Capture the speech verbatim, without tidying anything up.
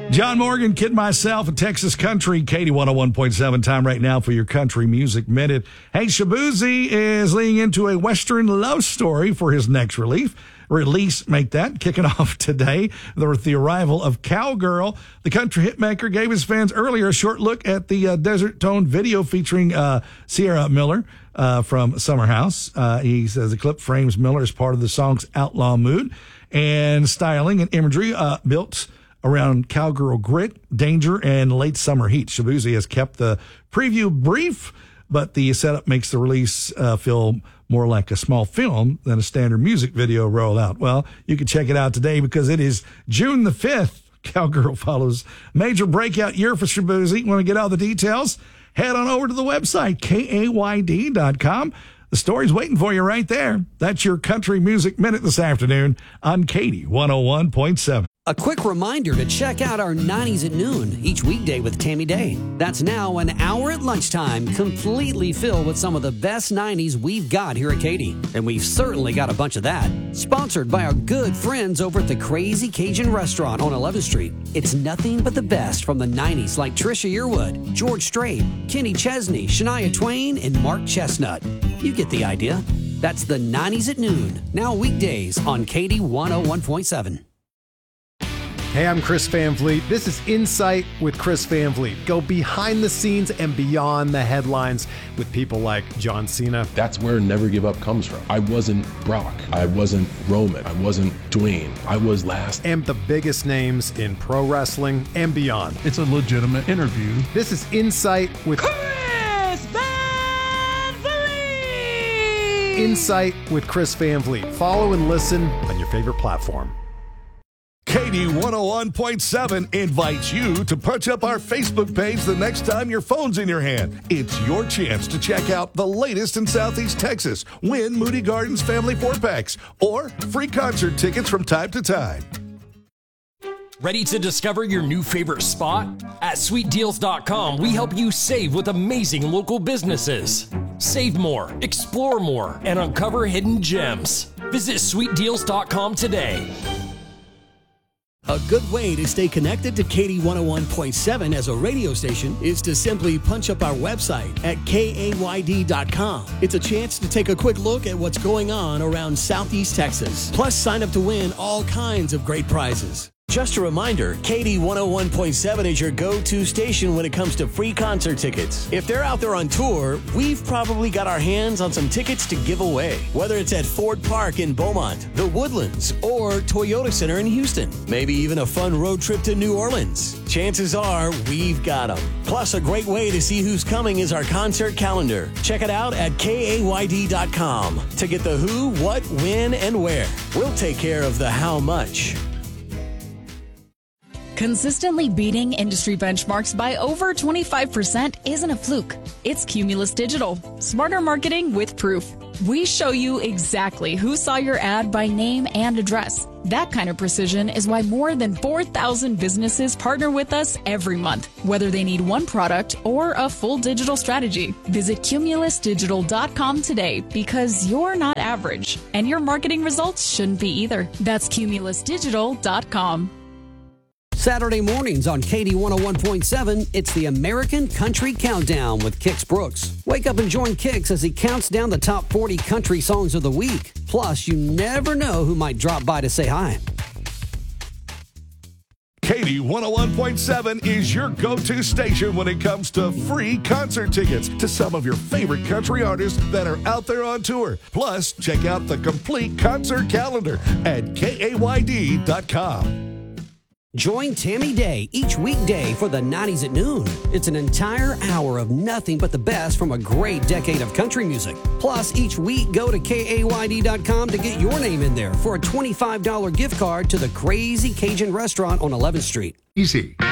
John Morgan, Kid Myself, and Texas Country, Katie one oh one point seven. Time right now for your Country Music Minute. Hey, Shaboozey is leaning into a Western love story for his next release. Release, make that, kicking off today with the arrival of Cowgirl. The country hitmaker gave his fans earlier a short look at the uh, Desert Tone video featuring uh, Sierra Miller uh, from Summer House. Uh, he says the clip frames Miller as part of the song's outlaw mood and styling and imagery uh, built around cowgirl grit, danger, and late summer heat. Shaboozey has kept the preview brief, but the setup makes the release uh, feel more like a small film than a standard music video rollout. Well, you can check it out today because it is June the fifth. Cowgirl follows major breakout year for Shaboozey. Want to get all the details? Head on over to the website, K A Y D dot com. The story's waiting for you right there. That's your Country Music Minute this afternoon on Katie one oh one point seven. A quick reminder to check out our nineties at noon each weekday with Tammy Day. That's now an hour at lunchtime, completely filled with some of the best nineties we've got here at Katie. And we've certainly got a bunch of that. Sponsored by our good friends over at the Crazy Cajun Restaurant on eleventh street. It's nothing but the best from the nineties like Trisha Yearwood, George Strait, Kenny Chesney, Shania Twain, and Mark Chestnut. You get the idea. That's the nineties at noon, now weekdays on Katie one oh one point seven. Hey, I'm Chris Van Vliet. This is Insight with Chris Van Vliet. Go behind the scenes and beyond the headlines with people like John Cena. That's where Never Give Up comes from. I wasn't Brock. I wasn't Roman. I wasn't Dwayne. I was last. And the biggest names in pro wrestling and beyond. It's a legitimate interview. This is Insight with Chris Van Vliet. Insight with Chris Van Vliet. Follow and listen on your favorite platform. Katie one oh one point seven invites you to punch up our Facebook page the next time your phone's in your hand. It's your chance to check out the latest in Southeast Texas, win Moody Gardens family four-packs, or free concert tickets from time to time. Ready to discover your new favorite spot? At sweet deals dot com, we help you save with amazing local businesses. Save more, explore more, and uncover hidden gems. Visit sweet deals dot com today. A good way to stay connected to Katie one oh one point seven as a radio station is to simply punch up our website at K A Y D dot com. It's a chance to take a quick look at what's going on around Southeast Texas. Plus, sign up to win all kinds of great prizes. Just a reminder, Katie one oh one point seven is your go-to station when it comes to free concert tickets. If they're out there on tour, we've probably got our hands on some tickets to give away. Whether it's at Ford Park in Beaumont, the Woodlands, or Toyota Center in Houston. Maybe even a fun road trip to New Orleans. Chances are we've got them. Plus, a great way to see who's coming is our concert calendar. Check it out at K A Y D dot com to get the who, what, when, and where. We'll take care of the how much. Consistently beating industry benchmarks by over twenty-five percent isn't a fluke. It's Cumulus Digital. Smarter marketing with proof. We show you exactly who saw your ad by name and address. That kind of precision is why more than four thousand businesses partner with us every month, whether they need one product or a full digital strategy. Visit Cumulus Digital dot com today because you're not average, and your marketing results shouldn't be either. That's Cumulus Digital dot com. Saturday mornings on Katie one oh one point seven, it's the American Country Countdown with Kix Brooks. Wake up and join Kix as he counts down the top forty country songs of the week. Plus, you never know who might drop by to say hi. Katie one oh one point seven is your go-to station when it comes to free concert tickets to some of your favorite country artists that are out there on tour. Plus, check out the complete concert calendar at K A Y D dot com. Join Tammy Day each weekday for the nineties at noon. It's an entire hour of nothing but the best from a great decade of country music. Plus, each week, go to K A Y D dot com to get your name in there for a twenty-five dollars gift card to the Crazy Cajun Restaurant on eleventh street. Easy.